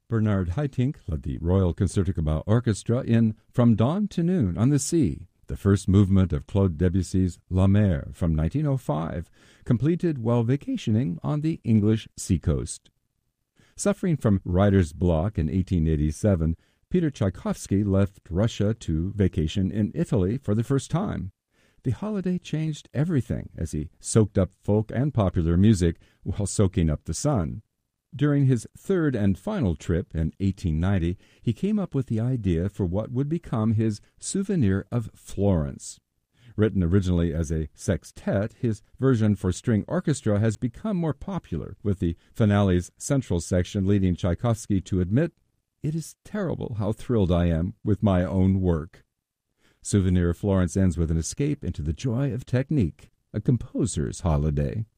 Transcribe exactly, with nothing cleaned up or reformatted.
Bernard Haitink led the Royal Concertgebouw Orchestra in From Dawn to Noon on the Sea, the first movement of Claude Debussy's La Mer from nineteen oh five, completed while vacationing on the English seacoast. Suffering from writer's block in eighteen eighty-seven, Peter Tchaikovsky left Russia to vacation in Italy for the first time. The holiday changed everything as he soaked up folk and popular music while soaking up the sun. During his third and final trip in eighteen ninety, he came up with the idea for what would become his Souvenir of Florence. Written originally as a sextet, his version for string orchestra has become more popular, with the finale's central section leading Tchaikovsky to admit, "It is terrible how thrilled I am with my own work." Souvenir of Florence ends with an escape into the joy of technique, a composer's holiday.